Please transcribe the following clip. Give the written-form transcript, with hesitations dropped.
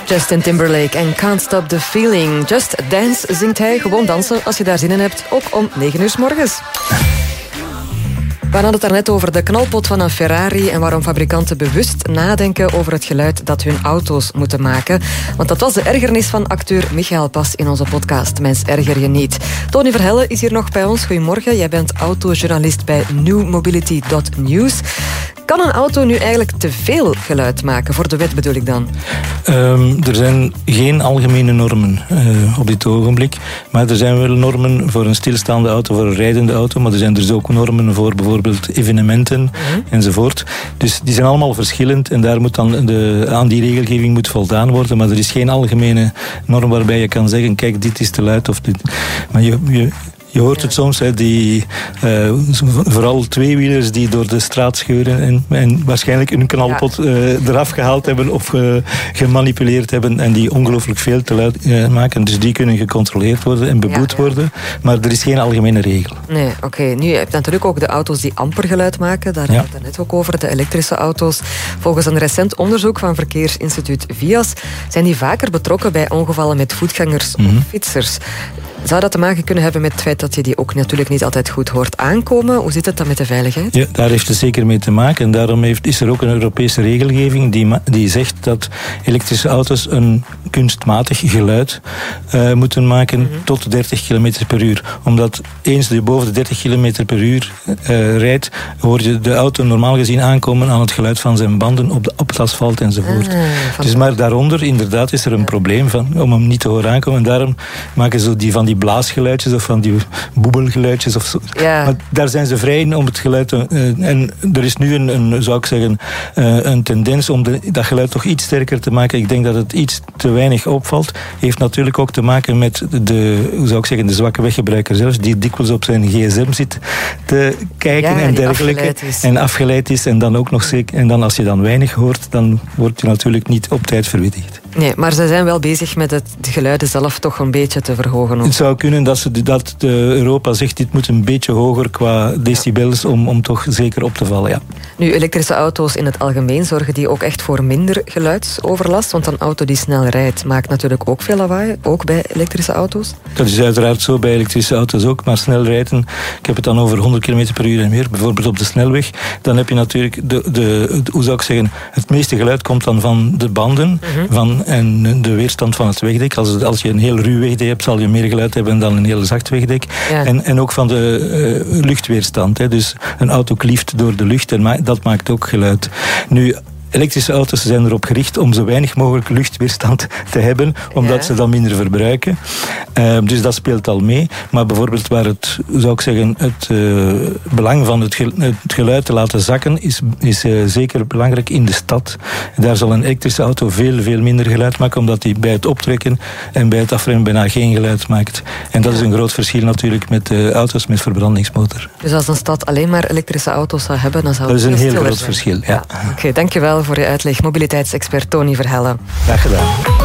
Justin Timberlake en Can't Stop the Feeling. Just Dance zingt hij. Gewoon dansen als je daar zin in hebt. Ook om 9 uur 's morgens. We hadden het daarnet over de knalpot van een Ferrari en waarom fabrikanten bewust nadenken over het geluid dat hun auto's moeten maken. Want dat was de ergernis van acteur Michael Pas in onze podcast Mens erger je niet. Tony Verhelle is hier nog bij ons. Goedemorgen, jij bent autojournalist bij newmobility.news. Kan een auto nu eigenlijk te veel geluid maken? Voor de wet bedoel ik dan. Er zijn geen algemene normen op dit ogenblik. Maar er zijn wel normen voor een stilstaande auto, voor een rijdende auto. Maar er zijn dus ook normen voor bijvoorbeeld evenementen enzovoort. Dus die zijn allemaal verschillend. En daar moet dan aan die regelgeving moet voldaan worden. Maar er is geen algemene norm waarbij je kan zeggen, kijk, dit is te luid of dit. Maar je hoort het soms, hè, vooral tweewielers die door de straat scheuren en waarschijnlijk een knalpot eraf gehaald hebben of gemanipuleerd hebben en die ongelooflijk veel te luid maken. Dus die kunnen gecontroleerd worden en beboet worden. Maar er is geen algemene regel. Nee, oké. Nu, je hebt natuurlijk ook de auto's die amper geluid maken. Daar hadden we het net ook over, de elektrische auto's. Volgens een recent onderzoek van verkeersinstituut VIAS zijn die vaker betrokken bij ongevallen met voetgangers of fietsers. Zou dat te maken kunnen hebben met het feit dat je die ook natuurlijk niet altijd goed hoort aankomen? Hoe zit het dan met de veiligheid? Ja, daar heeft het zeker mee te maken. En daarom is er ook een Europese regelgeving die zegt dat elektrische auto's een kunstmatig geluid moeten maken tot 30 km per uur. Omdat eens je boven de 30 km per uur rijdt, hoor je de auto normaal gezien aankomen aan het geluid van zijn banden op het asfalt enzovoort. Dus maar daaronder inderdaad is er een probleem om hem niet te horen aankomen. En daarom maken ze van die blaasgeluidjes of van die boebelgeluidjes of zo. Ja. Maar daar zijn ze vrij in om het geluid en er is nu zou ik zeggen, een tendens om dat geluid toch iets sterker te maken. Ik denk dat het iets te weinig opvalt. Heeft natuurlijk ook te maken met de zwakke weggebruiker zelf, die dikwijls op zijn gsm zit te kijken en dergelijke. En afgeleid is en dan ook nog zeker. En dan als je dan weinig hoort, dan word je natuurlijk niet op tijd verwittigd. Nee, maar ze zijn wel bezig met de geluiden zelf toch een beetje te verhogen. Het zou kunnen dat Europa zegt, dit moet een beetje hoger qua decibels om toch zeker op te vallen, ja. Nu, elektrische auto's in het algemeen zorgen die ook echt voor minder geluidsoverlast, want een auto die snel rijdt maakt natuurlijk ook veel lawaai, ook bij elektrische auto's. Dat is uiteraard zo bij elektrische auto's ook, maar snel rijden, ik heb het dan over 100 km per uur en meer, bijvoorbeeld op de snelweg, dan heb je natuurlijk het meeste geluid komt dan van de banden en de weerstand van het wegdek. Als je een heel ruw wegdek hebt, zal je meer geluid hebben dan een heel zacht wegdek. Ja. En ook van de luchtweerstand. Hè. Dus een auto klieft door de lucht en dat maakt ook geluid. Nu, elektrische auto's zijn erop gericht om zo weinig mogelijk luchtweerstand te hebben, omdat ze dan minder verbruiken. Dus dat speelt al mee. Maar bijvoorbeeld waar het belang van het geluid te laten zakken is zeker belangrijk in de stad. Daar zal een elektrische auto veel, veel minder geluid maken, omdat die bij het optrekken en bij het afremmen bijna geen geluid maakt. En dat is een groot verschil natuurlijk met auto's met verbrandingsmotor. Dus als een stad alleen maar elektrische auto's zou hebben, dan zou het dat is een heel groot verschil, ja. Oké, dankjewel voor je uitleg. Mobiliteitsexpert Tony Verhelle. Graag gedaan.